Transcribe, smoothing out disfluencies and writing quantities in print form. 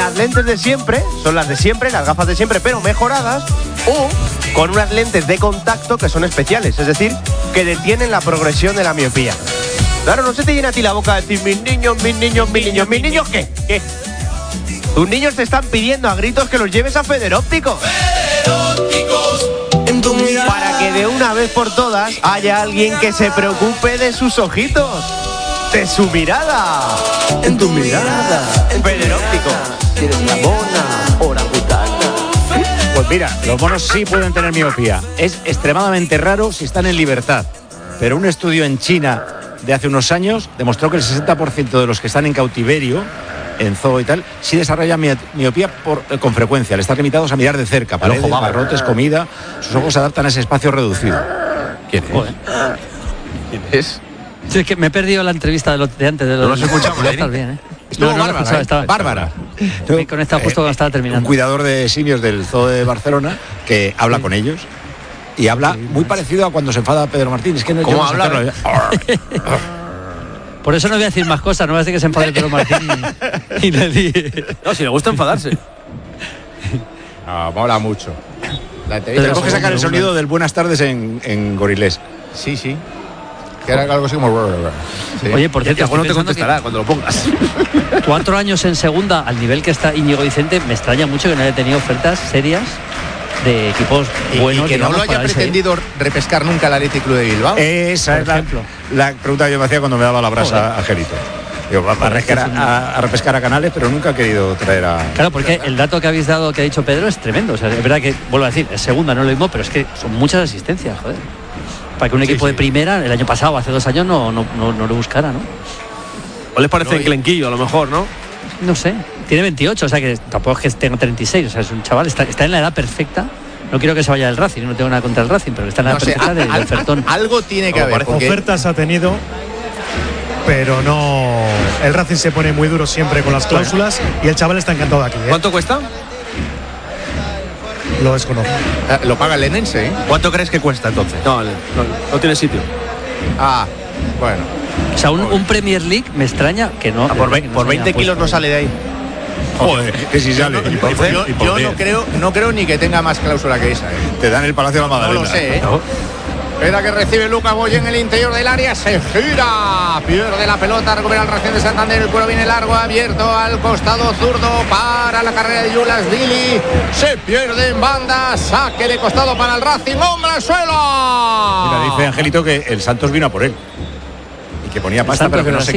las lentes de siempre, son las de siempre, las gafas de siempre, pero mejoradas, o con unas lentes de contacto que son especiales, es decir, que detienen la progresión de la miopía. Claro, no se te llena a ti la boca de decir, mis niños, ¿qué? ¿Qué? Tus niños te están pidiendo a gritos que los lleves a Federópticos. Para que de una vez por todas haya alguien que se preocupe de sus ojitos, de su mirada. En tu mirada, Federópticos. Tienes la mona, orangutana. Pues mira, los monos sí pueden tener miopía. Es extremadamente raro si están en libertad. Pero un estudio en China de hace unos años demostró que el 60% de los que están en cautiverio, en zoo y tal, sí desarrollan miopía con frecuencia. Le están limitados a mirar de cerca, paredes, barrotes, comida. Sus ojos se adaptan a ese espacio reducido. ¿Quién es? ¿Quién es? Sí, es que me he perdido la entrevista de antes. ¿No lo has escuchado, Madrid? Bien, ¿eh? Estuvo Bárbara, estaba. Bárbara. Me he conectado justo cuando estaba terminando. Un cuidador de simios del zoo de Barcelona que habla con ellos. Y habla muy parecido a cuando se enfada Pedro Martín. Es que no ¿cómo habla? Por eso no voy a decir más cosas, no voy a decir que se enfade Pedro Martín y le di. No, si le gusta enfadarse. No, mola mucho. Tenemos que sacar el sonido del buenas tardes en gorilés. Sí. Que era algo así como... Sí. Oye, por cierto, no te contestará cuando lo pongas. 4 años en segunda, al nivel que está Íñigo Vicente, me extraña mucho que no haya tenido ofertas serias de equipos buenos. Y que no lo haya pretendido repescar nunca el Athletic Club de Bilbao. Esa es la pregunta que yo me hacía cuando me daba la brasa a Gerito. Digo, va a repescar a Canales, pero nunca ha querido traer a... Claro, porque el dato que habéis dado, que ha dicho Pedro, es tremendo. O sea, es verdad que, vuelvo a decir, es segunda, no es lo mismo, pero es que son muchas asistencias, joder. Para que un equipo de primera, el año pasado, hace 2 años, no lo buscara, ¿no? ¿O les parece enclenquillo, a lo mejor, no? No sé. Tiene 28, o sea que tampoco es que tenga 36. O sea, es un chaval, está en la edad perfecta. No quiero que se vaya del Racing, no tengo nada contra el Racing, pero está en la edad perfecta del ofertón. Algo tiene que haber. Porque ofertas ha tenido, pero no. El Racing se pone muy duro siempre con las cláusulas y el chaval está encantado aquí. ¿Cuánto cuesta? Lo desconozco. Lo paga el Lenense, ¿eh? ¿Cuánto crees que cuesta entonces? No tiene sitio. Bueno. O sea, un Premier League me extraña que no. Por 20 kilos no sale de ahí. Joder, que si sale. Yo no creo ni que tenga más cláusula que esa, ¿eh? Te dan el Palacio de la Magdalena. No lo sé, ¿eh? Espera que recibe Lucas Boy en el interior del área, se gira, pierde la pelota, recupera el Racing de Santander, el cuero viene largo, abierto al costado zurdo, para la carrera de Julas Dili, se pierde en banda, saque de costado para el Racing, hombre al suelo. Mira, dice Angelito que el Santos vino a por él y que ponía pasta, pero que no sé